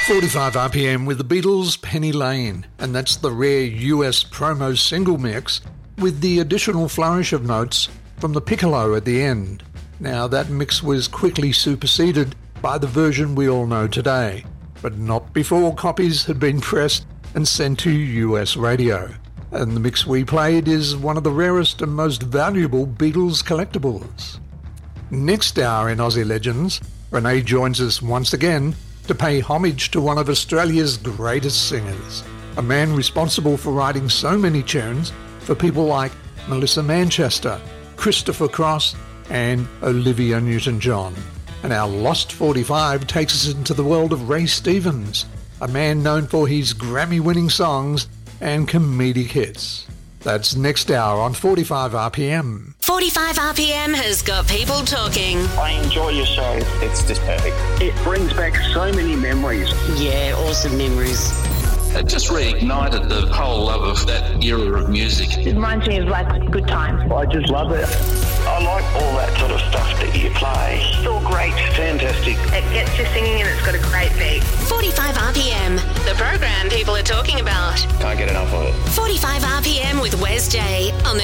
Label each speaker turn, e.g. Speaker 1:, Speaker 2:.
Speaker 1: 45 RPM with the Beatles' Penny Lane, and that's the rare US promo single mix with the additional flourish of notes from the piccolo at the end. Now that mix was quickly superseded by the version we all know today, but not before copies had been pressed and sent to US radio. And the mix we played is one of the rarest and most valuable Beatles collectibles. Next hour in Aussie Legends, Renee joins us once again to pay homage to one of Australia's greatest singers, a man responsible for writing so many tunes for people like Melissa Manchester, Christopher Cross and Olivia Newton-John. And our Lost 45 takes us into the world of Ray Stevens, a man known for his Grammy-winning songs and comedic hits. That's next hour on 45 RPM.
Speaker 2: 45 RPM has got people talking.
Speaker 3: I enjoy your show. It's just perfect.
Speaker 4: It brings back so many memories.
Speaker 5: Yeah, awesome memories.
Speaker 6: It just reignited the whole love of that era of music.
Speaker 7: It reminds me of like good times.
Speaker 4: I just love it.
Speaker 3: I like all that sort of stuff that you play.
Speaker 7: It's all great.
Speaker 3: Fantastic.
Speaker 7: It gets you singing and it's got a great beat.
Speaker 2: 45 RPM, the program people are talking about.
Speaker 3: Can't get enough of it.
Speaker 2: 45 RPM with Wes J on the